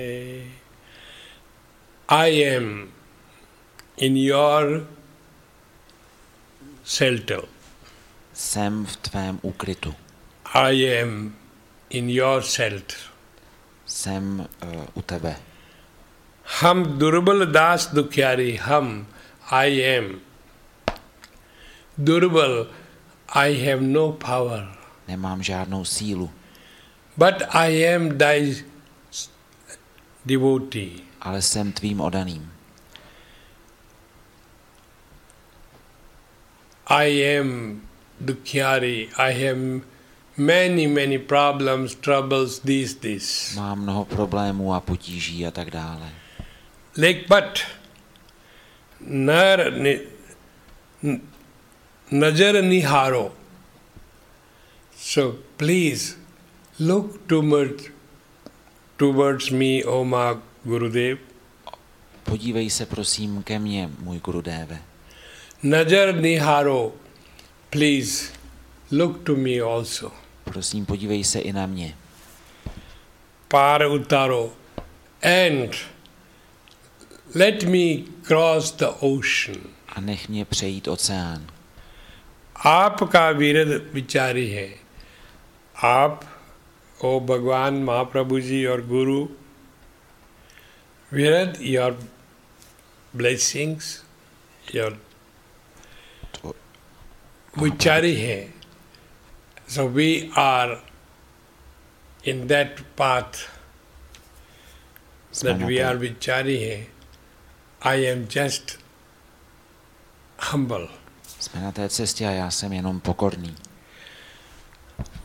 I am in your shelter. Jsem v tvém úkrytu. I am in your shelter. Jsem u tebe. Ham durbal das dukhyari, ham, I am. Durbal, I have no power. Nemám žádnou sílu. But I am thy devotee. Ale jsem tvým oddaným. I am dukhyari, I have many problems, troubles, this. Mám mnoho problémů a potíží a tak dále. Like but nazar niharo. So please look towards me, O ma Gurudev. Podívej se prosím ke mně, můj Gurudéve. Nazar niharo, please look to me also. Prosím, podívej se i na mě. Par utaro and let me cross the ocean. A nech mě přejít oceán. आपका विरद विचारी है. आप ओ भगवान महाप्रभु जी और गुरु विरद your blessings, your vichari hai. So we are in that path that we are vichari hai. I am just humble. Jsme na té cestě a já jsem jenom pokorný.